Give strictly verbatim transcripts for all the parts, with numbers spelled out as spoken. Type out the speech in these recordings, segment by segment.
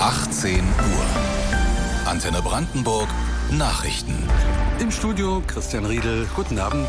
achtzehn Uhr. Antenne Brandenburg Nachrichten. Im Studio Christian Riedel. Guten Abend.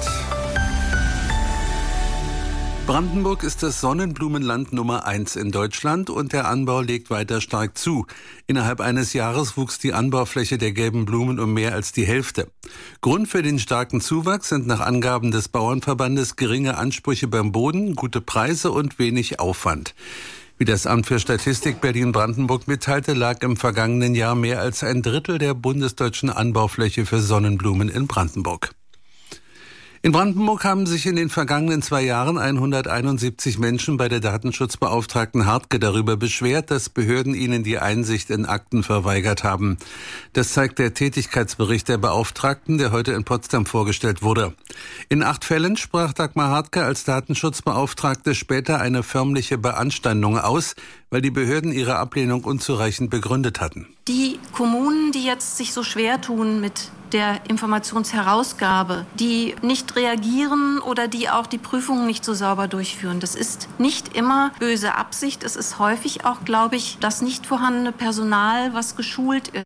Brandenburg ist das Sonnenblumenland Nummer eins in Deutschland und der Anbau legt weiter stark zu. Innerhalb eines Jahres wuchs die Anbaufläche der gelben Blumen um mehr als die Hälfte. Grund für den starken Zuwachs sind nach Angaben des Bauernverbandes geringe Ansprüche beim Boden, gute Preise und wenig Aufwand. Wie das Amt für Statistik Berlin-Brandenburg mitteilte, lag im vergangenen Jahr mehr als ein Drittel der bundesdeutschen Anbaufläche für Sonnenblumen in Brandenburg. In Brandenburg haben sich in den vergangenen zwei Jahren hunderteinundsiebzig Menschen bei der Datenschutzbeauftragten Hartke darüber beschwert, dass Behörden ihnen die Einsicht in Akten verweigert haben. Das zeigt der Tätigkeitsbericht der Beauftragten, der heute in Potsdam vorgestellt wurde. In acht Fällen sprach Dagmar Hartke als Datenschutzbeauftragte später eine förmliche Beanstandung aus, weil die Behörden ihre Ablehnung unzureichend begründet hatten. Die Kommunen, die jetzt sich so schwer tun mit der Informationsherausgabe, die nicht reagieren oder die auch die Prüfungen nicht so sauber durchführen. Das ist nicht immer böse Absicht. Es ist häufig auch, glaube ich, das nicht vorhandene Personal, was geschult ist.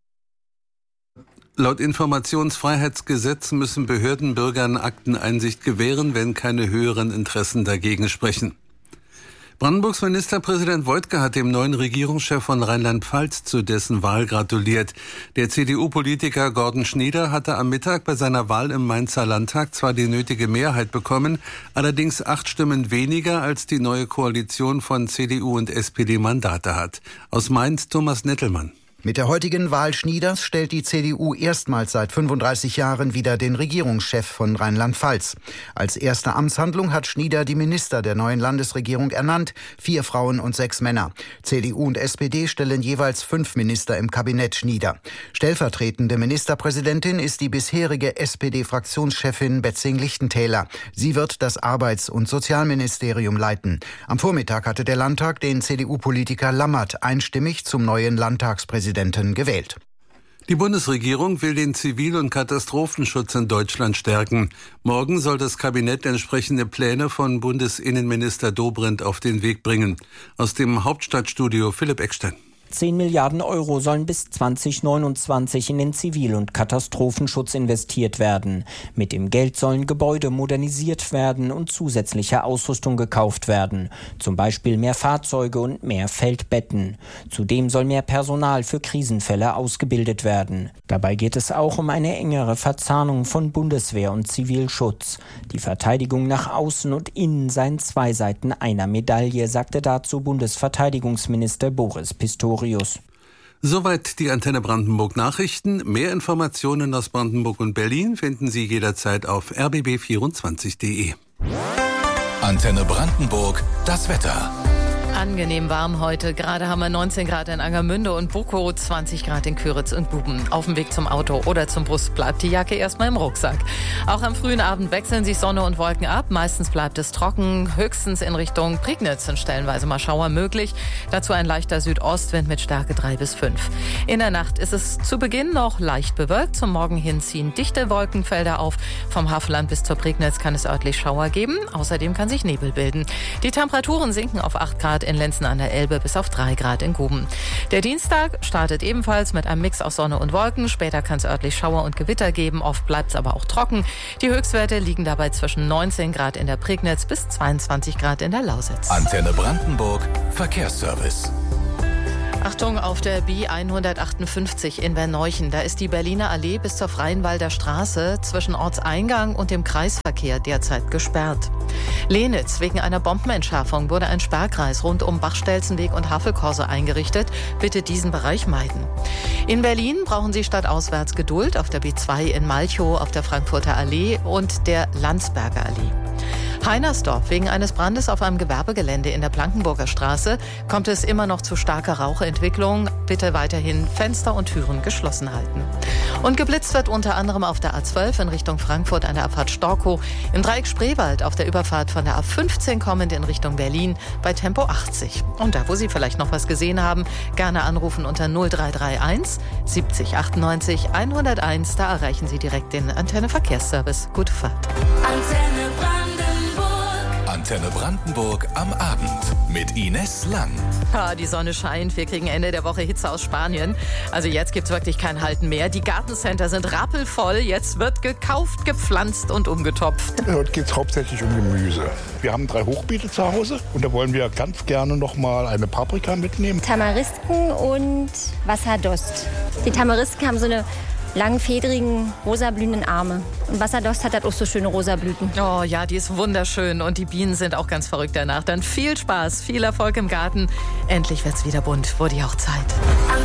Laut Informationsfreiheitsgesetz müssen Behörden Bürgern Akteneinsicht gewähren, wenn keine höheren Interessen dagegen sprechen. Brandenburgs Ministerpräsident Woidke hat dem neuen Regierungschef von Rheinland-Pfalz zu dessen Wahl gratuliert. Der C D U-Politiker Gordon Schnieder hatte am Mittag bei seiner Wahl im Mainzer Landtag zwar die nötige Mehrheit bekommen, allerdings acht Stimmen weniger, als die neue Koalition von C D U und S P D Mandate hat. Aus Mainz Thomas Nettelmann. Mit der heutigen Wahl Schnieders stellt die C D U erstmals seit fünfunddreißig Jahren wieder den Regierungschef von Rheinland-Pfalz. Als erste Amtshandlung hat Schnieder die Minister der neuen Landesregierung ernannt, vier Frauen und sechs Männer. C D U und S P D stellen jeweils fünf Minister im Kabinett Schnieder. Stellvertretende Ministerpräsidentin ist die bisherige S P D-Fraktionschefin Betzing-Lichtentäler. Sie wird das Arbeits- und Sozialministerium leiten. Am Vormittag hatte der Landtag den C D U-Politiker Lammert einstimmig zum neuen Landtagspräsidenten gewählt. Die Bundesregierung will den Zivil- und Katastrophenschutz in Deutschland stärken. Morgen soll das Kabinett entsprechende Pläne von Bundesinnenminister Dobrindt auf den Weg bringen. Aus dem Hauptstadtstudio Philipp Eckstein. zehn Milliarden Euro sollen bis zwanzig neunundzwanzig in den Zivil- und Katastrophenschutz investiert werden. Mit dem Geld sollen Gebäude modernisiert werden und zusätzliche Ausrüstung gekauft werden. Zum Beispiel mehr Fahrzeuge und mehr Feldbetten. Zudem soll mehr Personal für Krisenfälle ausgebildet werden. Dabei geht es auch um eine engere Verzahnung von Bundeswehr und Zivilschutz. Die Verteidigung nach außen und innen seien zwei Seiten einer Medaille, sagte dazu Bundesverteidigungsminister Boris Pistorius. Soweit die Antenne Brandenburg Nachrichten. Mehr Informationen aus Brandenburg und Berlin finden Sie jederzeit auf r b b vierundzwanzig punkt d e. Antenne Brandenburg, das Wetter. Angenehm warm heute. Gerade haben wir neunzehn Grad in Angermünde und Bukow, zwanzig Grad in Küritz und Guben. Auf dem Weg zum Auto oder zum Bus bleibt die Jacke erstmal im Rucksack. Auch am frühen Abend wechseln sich Sonne und Wolken ab. Meistens bleibt es trocken. Höchstens in Richtung Prignitz sind stellenweise mal Schauer möglich. Dazu ein leichter Südostwind mit Stärke drei bis fünf. In der Nacht ist es zu Beginn noch leicht bewölkt. Zum Morgen hin ziehen dichte Wolkenfelder auf. Vom Havelland bis zur Prignitz kann es örtlich Schauer geben. Außerdem kann sich Nebel bilden. Die Temperaturen sinken auf acht Grad in Lenzen an der Elbe bis auf drei Grad in Guben. Der Dienstag startet ebenfalls mit einem Mix aus Sonne und Wolken. Später kann es örtlich Schauer und Gewitter geben. Oft bleibt es aber auch trocken. Die Höchstwerte liegen dabei zwischen neunzehn Grad in der Prignitz bis zweiundzwanzig Grad in der Lausitz. Antenne Brandenburg Verkehrsservice. Achtung auf der B hundertachtundfünfzig in Verneuchen. Da ist die Berliner Allee bis zur Freienwalder Straße zwischen Ortseingang und dem Kreisverkehr derzeit gesperrt. Lenitz. Wegen einer Bombenentschärfung wurde ein Sperrkreis rund um Bachstelzenweg und Havelkorso eingerichtet. Bitte diesen Bereich meiden. In Berlin brauchen Sie stadtauswärts Geduld auf der B zwei in Malchow, auf der Frankfurter Allee und der Landsberger Allee. Heinersdorf. Wegen eines Brandes auf einem Gewerbegelände in der Blankenburger Straße kommt es immer noch zu starker Rauchentwicklung. Bitte weiterhin Fenster und Türen geschlossen halten. Und geblitzt wird unter anderem auf der A zwölf in Richtung Frankfurt an der Abfahrt Storkow, im Dreieck Spreewald auf der Überfahrt von der A fünfzehn kommend in Richtung Berlin bei Tempo achtzig. Und da, wo Sie vielleicht noch was gesehen haben, gerne anrufen unter null drei drei eins siebzig achtundneunzig hunderteins. Da erreichen Sie direkt den Antenne Verkehrsservice. Gute Fahrt. Antenne Brandenburg. Antenne Brandenburg am Abend mit Ines Lang. Ja, die Sonne scheint. Wir kriegen Ende der Woche Hitze aus Spanien. Also jetzt gibt es wirklich kein Halten mehr. Die Gartencenter sind rappelvoll. Jetzt wird gekauft, gepflanzt und umgetopft. Heute geht es hauptsächlich um Gemüse. Wir haben drei Hochbeete zu Hause und da wollen wir ganz gerne noch mal eine Paprika mitnehmen. Tamarisken und Wasserdost. Die Tamarisken haben so eine langen, fedrigen, rosablühenden Arme. Und Wasserdost hat halt auch so schöne rosa Blüten. Oh ja, die ist wunderschön und die Bienen sind auch ganz verrückt danach. Dann viel Spaß, viel Erfolg im Garten. Endlich wird's wieder bunt, wurde ja auch Zeit.